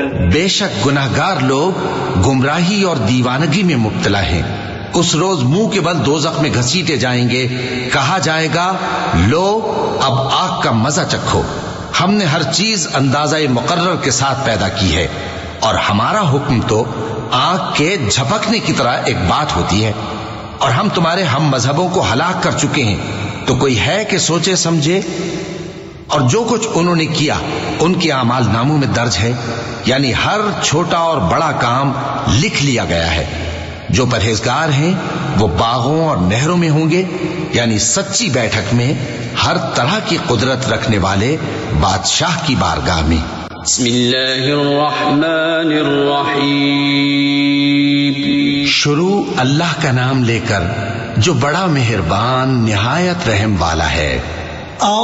बेशक गुनाहगार लोग गुमराही और दीवानगी में मुब्तला हैं। उस रोज मुंह के बल दोज़ख में घसीटे जाएंगे। कहा जाएगा, लो अब आग का मजा चखो। हमने हर चीज अंदाजा मुकर्रर के साथ पैदा की है और हमारा हुक्म तो आग के झपकने की तरह एक बात होती है। और हम तुम्हारे हम मजहबों को हलाक कर चुके हैं, तो कोई है कि सोचे समझे। और जो कुछ उन्होंने किया उनके आमाल नामों में दर्ज है, यानी हर छोटा और बड़ा काम लिख लिया गया है। जो परहेजगार हैं वो बागों और नहरों में होंगे, यानी सच्ची बैठक में हर तरह की कुदरत रखने वाले बादशाह की बारगाह में। शुरू अल्लाह का नाम लेकर जो बड़ा मेहरबान निहायत रहम वाला है।